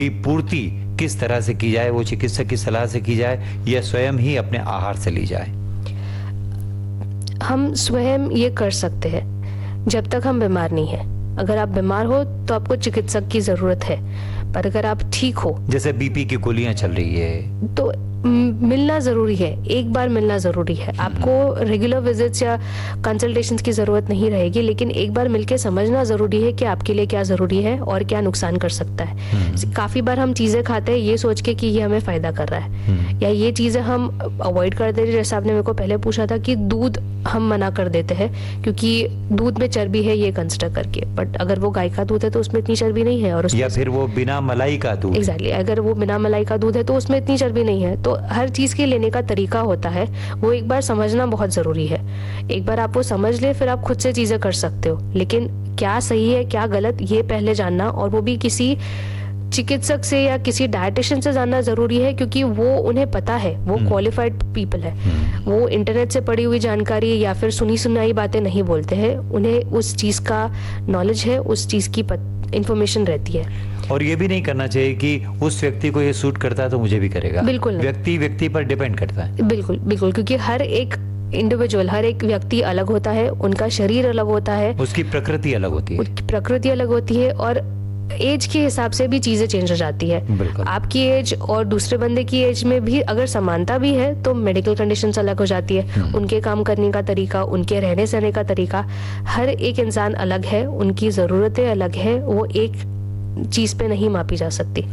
की पूर्ति किस तरह से की जाए, वो चिकित्सक की सलाह से की जाए या स्वयं ही अपने आहार से ली जाए? हम स्वयं ये कर सकते हैं जब तक हम बीमार नहीं है। अगर आप बीमार हो तो आपको चिकित्सक की जरूरत है, पर अगर आप ठीक हो, जैसे बीपी की गोलियां चल रही है, तो मिलना जरूरी है, एक बार मिलना जरूरी है। आपको रेगुलर विजिट्स या कंसल्टेशंस की जरूरत नहीं रहेगी, लेकिन एक बार मिलके समझना जरूरी है कि आपके लिए क्या जरूरी है और क्या नुकसान कर सकता है। काफी बार हम चीजें खाते हैं ये सोच के कि ये हमें फायदा कर रहा है, या ये चीजें हम अवॉइड कर दे रहे हैं। जैसे आपने मेरे को पहले पूछा था कि दूध हम मना कर देते हैं क्योंकि दूध में चर्बी है ये कंसिडर करके, बट अगर वो गाय का दूध है तो उसमें इतनी चर्बी नहीं है, और या फिर वो बिना मलाई का दूध। एग्जैक्टली, अगर वो बिना मलाई का दूध है तो उसमें इतनी चर्बी नहीं है। तो हर चीज के लेने का तरीका होता है, वो एक बार समझना बहुत जरूरी है। एक बार आप वो समझ ले फिर आप खुद से चीजें कर सकते हो, लेकिन क्या सही है क्या गलत ये पहले जानना, और वो भी किसी चिकित्सक से या किसी डायटिशियन से जानना जरूरी है, क्योंकि वो उन्हें पता है, वो क्वालिफाइड पीपल है। वो इंटरनेट से पढ़ी हुई जानकारी या फिर सुनी सुनाई बातें नहीं बोलते हैं, उन्हें उस चीज का नॉलेज है, उस चीज की इंफॉर्मेशन रहती है। और ये भी नहीं करना चाहिए कि उस व्यक्ति को ये सूट करता है तो मुझे भी करेगा। बिल्कुल नहीं। व्यक्ति व्यक्ति पर डिपेंड करता है। बिल्कुल बिल्कुल, क्योंकि हर एक इंडिविजुअल, हर एक व्यक्ति अलग होता है, उनका शरीर अलग होता है, उसकी प्रकृति अलग होती है, उसकी प्रकृति अलग होती है, और एज के हिसाब से भी चीजें चेंज हो जाती है। आपकी एज और दूसरे बंदे की एज में भी अगर समानता भी है तो मेडिकल कंडीशंस अलग हो जाती है, उनके काम करने का तरीका, उनके रहने सहने का तरीका, हर एक इंसान अलग है, उनकी जरूरतें अलग है, वो एक चीज पे नहीं मापी जा सकती।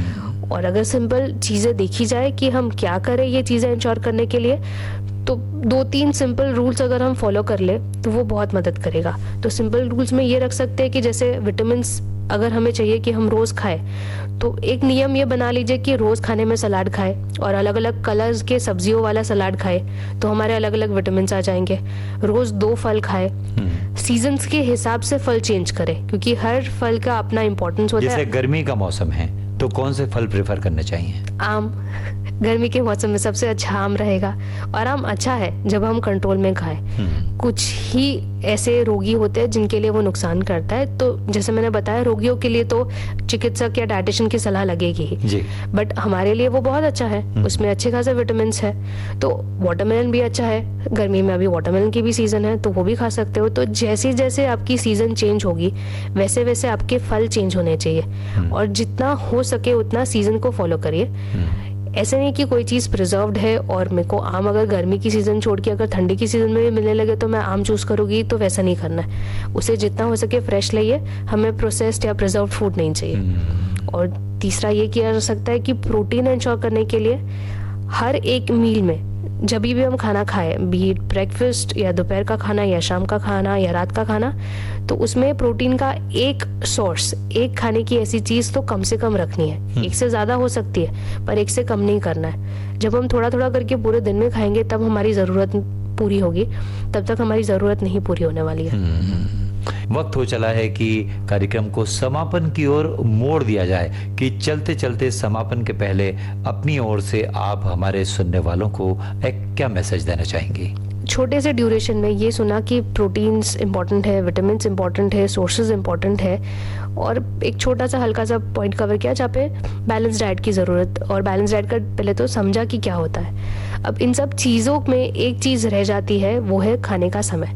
और अगर सिंपल चीजें देखी जाए कि हम क्या करें ये चीजें इंश्योर करने के लिए, तो 2-3 सिंपल रूल्स अगर हम फॉलो कर ले तो वो बहुत मदद करेगा। तो सिंपल रूल्स में ये रख सकते हैं कि जैसे विटामिन्स अगर हमें चाहिए कि हम रोज खाएं, तो एक नियम ये बना लीजिए कि रोज खाने में सलाद खाएं और अलग अलग कलर्स के सब्जियों वाला सलाद खाएं, तो हमारे अलग अलग विटामिन्स आ जाएंगे। रोज 2 फल खाएं, सीजन्स के हिसाब से फल चेंज करें, क्योंकि हर फल का अपना इंपॉर्टेंस होता है। जैसे गर्मी का मौसम है तो कौन से फल प्रेफर करने चाहिए? आम, गर्मी के मौसम में सबसे अच्छा आम रहेगा, और आम अच्छा है जब हम कंट्रोल में खाएं। कुछ ही ऐसे रोगी होते हैं जिनके लिए वो नुकसान करता है, तो जैसे मैंने बताया रोगियों के लिए तो चिकित्सक या डाइटिशियन की सलाह लगेगी ही, बट हमारे लिए वो बहुत अच्छा है, उसमें अच्छे खासे विटामिन है। तो वाटरमेलन भी अच्छा है, गर्मी में अभी वाटरमेलन की भी सीजन है तो वो भी खा सकते हो। तो जैसे जैसे आपकी सीजन चेंज होगी वैसे वैसे आपके फल चेंज होने चाहिए, और जितना हो सके उतना सीजन को फॉलो करिए। ऐसे नहीं कि कोई चीज प्रिजर्व्ड है और मेरे को आम अगर गर्मी की सीजन छोड़ के अगर ठंडी की सीजन में भी मिलने लगे तो मैं आम चूज करूंगी, तो वैसा नहीं करना है। उसे जितना हो सके फ्रेश लाइए, हमें प्रोसेस्ड या प्रिजर्व्ड फूड नहीं चाहिए। और तीसरा ये किया जा सकता है कि प्रोटीन इंश्योर करने के लिए हर एक मील में जब भी हम खाना खाएं, बी ब्रेकफास्ट या दोपहर का खाना या शाम का खाना या रात का खाना, तो उसमें प्रोटीन का एक सोर्स, एक खाने की ऐसी चीज तो कम से कम रखनी है। एक से ज्यादा हो सकती है पर एक से कम नहीं करना है। जब हम थोड़ा थोड़ा करके पूरे दिन में खाएंगे तब हमारी जरूरत पूरी होगी, तब तक हमारी जरूरत नहीं पूरी होने वाली है। वक्त हो चला है कि कार्यक्रम को समापन की ओर मोड़ दिया जाए, कि चलते चलते समापन के पहले अपनी ओर से आप हमारे सुनने वालों को एक क्या मैसेज देना चाहेंगे? छोटे से ड्यूरेशन में ये सुना कि प्रोटीन्स इंपॉर्टेंट है, विटामिन्स इंपॉर्टेंट है, सोर्सेज इंपॉर्टेंट है, और एक छोटा सा हल्का सा पॉइंट कवर किया जहाँ पे बैलेंस डाइट की जरूरत, और बैलेंस डाइट का पहले तो समझा कि क्या होता है। अब इन सब चीजों में एक चीज रह जाती है, वो है खाने का समय।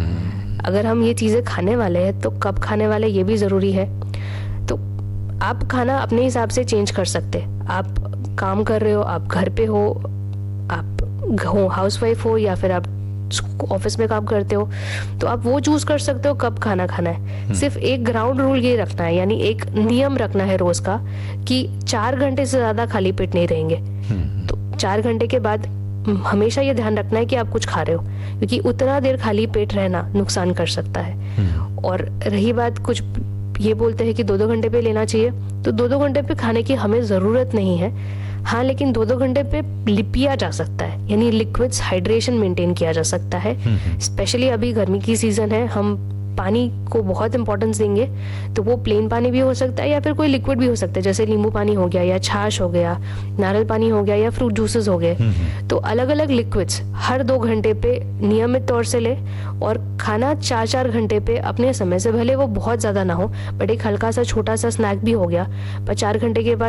अगर हम ये चीजें खाने वाले हैं तो कब खाने वाले ये भी जरूरी है। तो आप खाना अपने हिसाब से चेंज कर सकते। आप काम कर रहे हो, आप घर पे हो, आप हाउसवाइफ हो, या फिर आप ऑफिस में काम करते हो, तो आप वो चूज कर सकते हो कब खाना खाना है। सिर्फ एक ग्राउंड रूल ये रखना है, यानी एक नियम रखना है रोज का, कि 4 घंटे से ज्यादा खाली पेट नहीं रहेंगे। तो 4 घंटे के बाद हमेशा ये ध्यान रखना है कि आप कुछ खा रहे हो, क्योंकि उतना देर खाली पेट रहना नुकसान कर सकता है। और रही बात, कुछ ये बोलते हैं कि 2-2 घंटे पे लेना चाहिए, तो 2-2 घंटे पे खाने की हमें जरूरत नहीं है। हाँ, लेकिन 2-2 घंटे पे पिया जा सकता है, यानी लिक्विड्स हाइड्रेशन मेंटेन किया जा सकता है। स्पेशली अभी गर्मी की सीजन है, हम पानी को बहुत इंपॉर्टेंस देंगे तो वो प्लेन पानी भी हो सकता है या फिर कोई लिक्विड भी हो सकता है, जैसे नींबू पानी हो गया या छाछ हो गया, नारियल पानी हो गया या फ्रूट जूसेस हो गए। तो अलग अलग लिक्विड्स हर 2 घंटे पे नियमित तौर से ले, और खाना 4-4 घंटे पे अपने समय से, भले वो बहुत ज़्यादा ना हो बट एक हल्का सा छोटा सा स्नैक भी हो गया, पर 4 घंटे के बाद